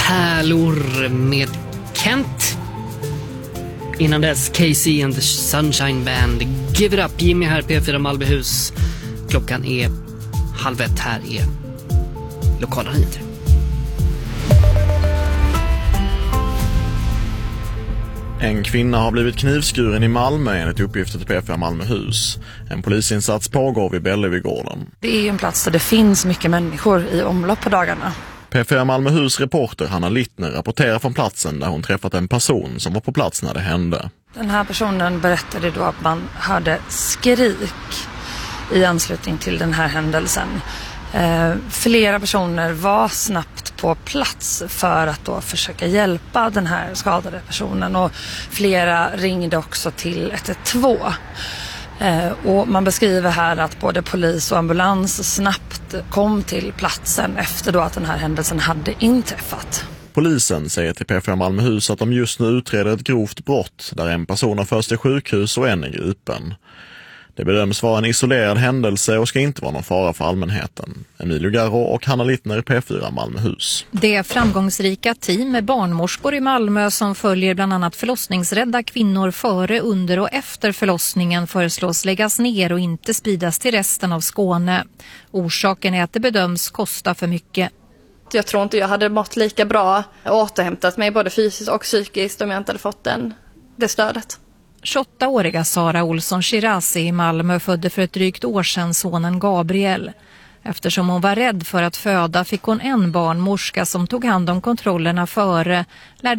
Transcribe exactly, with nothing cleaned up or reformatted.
Pärlor med Kent. Innan dess Casey and the Sunshine Band. Give it up, Jimmy här, P fyra Malmöhus. Klockan är halv ett, här är lokala nyheter. En kvinna har blivit knivskuren i Malmö enligt uppgifter till P fyra Malmöhus. En polisinsats pågår vid Bellevigården. Det är ju en plats där det finns mycket människor i omlopp på dagarna. P fyra Malmöhus reporter Hanna Littner rapporterar från platsen där hon träffat en person som var på plats när det hände. Den här personen berättade då att man hörde skrik i anslutning till den här händelsen. Eh, flera personer var snabbt på plats för att då försöka hjälpa den här skadade personen, och flera ringde också till ett ett två. Eh, och man beskriver här att både polis och ambulans snabbt kom till platsen efter då att den här händelsen hade inträffat. Polisen säger till P fyra Malmöhus att de just nu utreder ett grovt brott där en person har förts till sjukhus och en är gripen. Det bedöms vara en isolerad händelse och ska inte vara någon fara för allmänheten. Emilio Garro och Hanna Littner, P fyra Malmöhus. Det framgångsrika team med barnmorskor i Malmö som följer bland annat förlossningsrädda kvinnor före, under och efter förlossningen föreslås läggas ner och inte spridas till resten av Skåne. Orsaken är att det bedöms kosta för mycket. Jag tror inte jag hade mått lika bra och återhämtat mig både fysiskt och psykiskt om jag inte hade fått den, det stödet. tjugoåtta-åriga Sara Olsson Shirazi i Malmö födde för ett drygt år sedan sonen Gabriel. Eftersom hon var rädd för att föda fick hon en barnmorska som tog hand om kontrollerna före, lärde